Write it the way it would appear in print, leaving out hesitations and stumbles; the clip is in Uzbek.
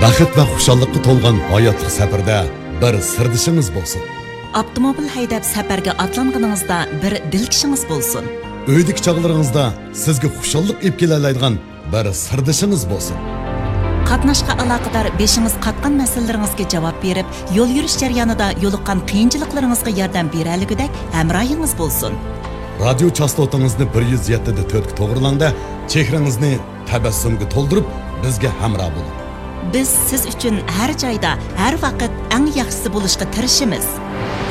Baxit va xushalliqqa to'lgan hayotlik safarda bir sirdishingiz bo'lsin. Avtomobil haydab safarga atlanganingizda bir dilkishingiz bo'lsin. Uydagi chog'laringizda sizga xushallik olib kelaoladigan bir sirdishingiz bo'lsin. Qatnashga aloqador beshingiz qatgan masalalaringizga javob berib, yo'l yurish jarayonida yo'liqqan qiyinchiliklaringizga yordam berayligidek hamrohingiz bo'lsin. Radio chastotangizni 107.4 ga to'g'rilangda, chehrangizni tabassumga to'ldirib, bizga hamroh bo'ling. Biz siz uchun har joyda, har vaqt eng yaxshisi bo'lishga tirishamiz.